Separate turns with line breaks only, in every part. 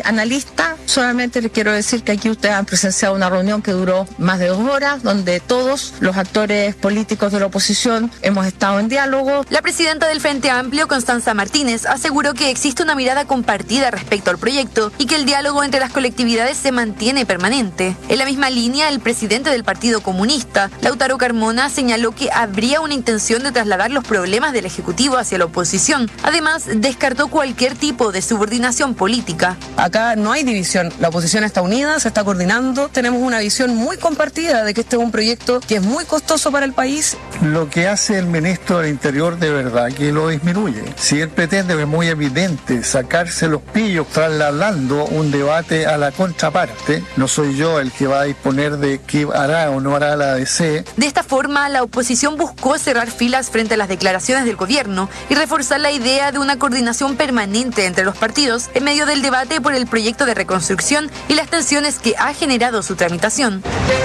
analista, solamente les quiero decir que aquí ustedes han presenciado una reunión que duró más de 2 horas, donde todos los actores políticos de la oposición hemos estado en diálogo.
La presidenta del Frente Amplio, Constanza Martínez, aseguró que existe una mirada compartida respecto al proyecto y que el diálogo entre las colectividades se mantiene permanente. En la misma línea, el presidente del Partido Comunista, Lautaro Carmona, señaló que habría una intención de trasladar los problemas del Ejecutivo hacia la oposición. Además, descartó cualquier tipo de subordinación política.
Acá no hay división, la oposición está unida, se está coordinando, tenemos una visión muy compartida de que este es un proyecto que es muy costoso para el país.
Lo que hace el ministro del Interior de verdad que lo disminuye. Si él pretende, es muy evidente, sacarse los pillos trasladando un debate a la contraparte, no soy yo el que va a disponer de qué hará o no hará la ADC.
De esta forma, la oposición buscó cerrar filas frente a las declaraciones del gobierno y reforzar la idea de una coordinación permanente entre los partidos en medio del debate por el proyecto de reconstrucción y las tensiones que ha generado su tramitación.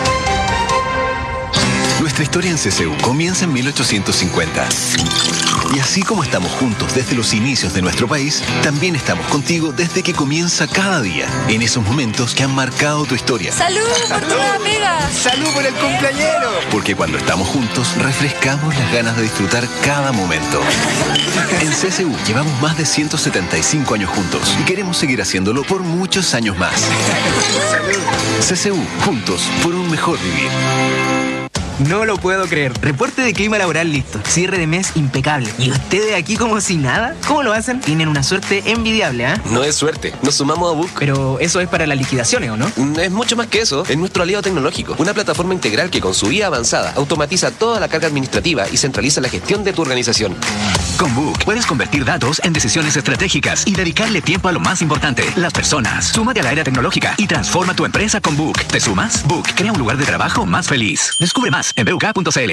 Nuestra historia en CCU comienza en 1850. Y así como estamos juntos desde los inicios de nuestro país, también estamos contigo desde que comienza cada día, en esos momentos que han marcado tu historia.
¡Salud por tu amiga!
¡Salud por el cumpleañero! Porque cuando estamos juntos, refrescamos las ganas de disfrutar cada momento. En CCU llevamos más de 175 años juntos y queremos seguir haciéndolo por muchos años más. CCU, juntos por un mejor vivir.
No lo puedo creer. Reporte de clima laboral listo. Cierre de mes impecable. ¿Y ustedes aquí como si nada? ¿Cómo lo hacen? Tienen una suerte envidiable, ¿ah?
No es suerte. Nos sumamos a Book.
Pero eso es para las liquidaciones, ¿o no?
Es mucho más que eso. Es nuestro aliado tecnológico. Una plataforma integral que con su IA avanzada automatiza toda la carga administrativa y centraliza la gestión de tu organización.
Con Book puedes convertir datos en decisiones estratégicas y dedicarle tiempo a lo más importante, las personas. Súmate a la era tecnológica y transforma tu empresa con Book. ¿Te sumas? Book crea un lugar de trabajo más feliz. Descubre más en buk.cl.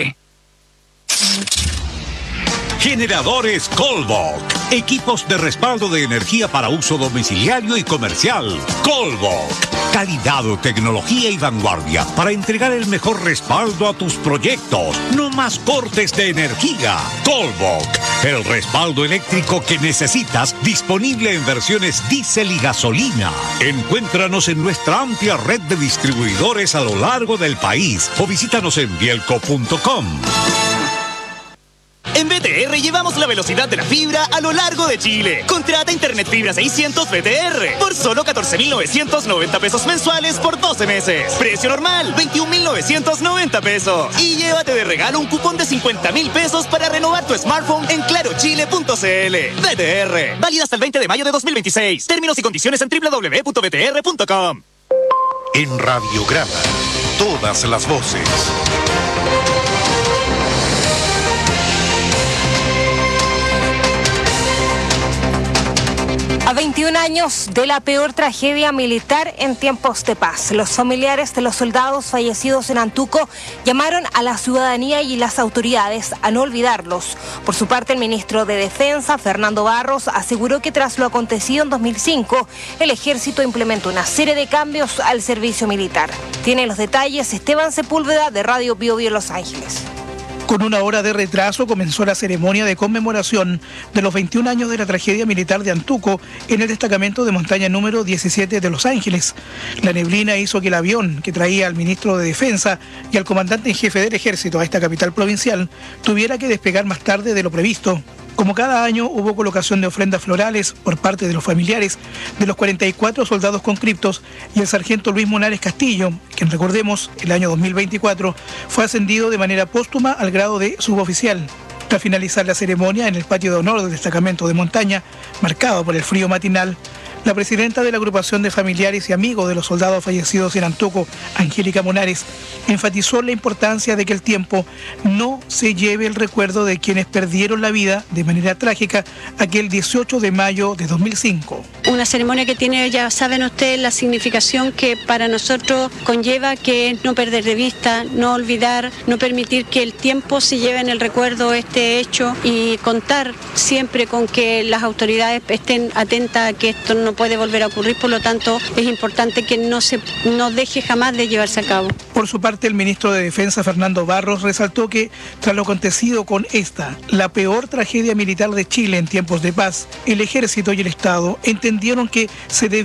Generadores Colbok. Equipos de respaldo de energía para uso domiciliario y comercial. Colbok. Calidad, tecnología y vanguardia para entregar el mejor respaldo a tus proyectos. No más cortes de energía. Colbok. El respaldo eléctrico que necesitas, disponible en versiones diésel y gasolina. Encuéntranos en nuestra amplia red de distribuidores a lo largo del país o visítanos en bielco.com.
En BTR llevamos la velocidad de la fibra a lo largo de Chile. Contrata Internet Fibra 600 BTR por solo 14,990 pesos mensuales por 12 meses. Precio normal, 21,990 pesos. Y llévate de regalo un cupón de 50,000 pesos para renovar tu smartphone en clarochile.cl. BTR, válida hasta el 20 de mayo de 2026. Términos y condiciones en www.btr.com.
En Radiograma, todas las voces.
A 21 años de la peor tragedia militar en tiempos de paz, los familiares de los soldados fallecidos en Antuco llamaron a la ciudadanía y las autoridades a no olvidarlos. Por su parte, el ministro de Defensa, Fernando Barros, aseguró que tras lo acontecido en 2005, el ejército implementó una serie de cambios al servicio militar. Tiene los detalles Esteban Sepúlveda de Radio Bio Bio Los Ángeles.
Con una hora de retraso comenzó la ceremonia de conmemoración de los 21 años de la tragedia militar de Antuco en el destacamento de montaña número 17 de Los Ángeles. La neblina hizo que el avión que traía al ministro de Defensa y al comandante en jefe del ejército a esta capital provincial tuviera que despegar más tarde de lo previsto. Como cada año, hubo colocación de ofrendas florales por parte de los familiares de los 44 soldados conscriptos y el sargento Luis Monares Castillo, quien, recordemos, el año 2024 fue ascendido de manera póstuma al grado de suboficial. Tras finalizar la ceremonia en el patio de honor del destacamento de montaña, marcado por el frío matinal, la presidenta de la agrupación de familiares y amigos de los soldados fallecidos en Antuco, Angélica Monares, enfatizó la importancia de que el tiempo no se lleve el recuerdo de quienes perdieron la vida de manera trágica aquel 18 de mayo de 2005.
Una ceremonia que tiene, ya saben ustedes, la significación que para nosotros conlleva, que es no perder de vista, no olvidar, no permitir que el tiempo se lleve en el recuerdo este hecho y contar siempre con que las autoridades estén atentas a que esto no puede volver a ocurrir, por lo tanto es importante que no deje jamás de llevarse a cabo.
Por su parte, el ministro de Defensa, Fernando Barros, resaltó que tras lo acontecido con la peor tragedia militar de Chile en tiempos de paz, el ejército y el Estado entendieron que se debe